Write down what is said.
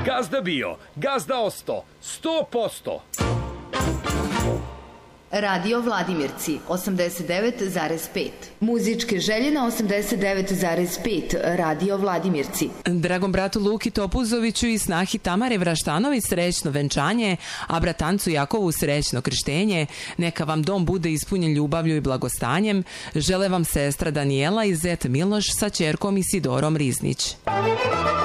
Gazda bio, gazda osto, 100%. Radio Vladimirci 89,5. Muzičke želje na 89,5. Radio Vladimirci. Dragom bratu Luki Topuzoviću i snahi Tamare Vraštanović srećno venčanje, a bratancu Jakovu srećno krštenje. Neka vam dom bude ispunjen ljubavlju i blagostanjem. Žele vam sestra Danijela i zet Miloš sa ćerkom Isidorom Riznić.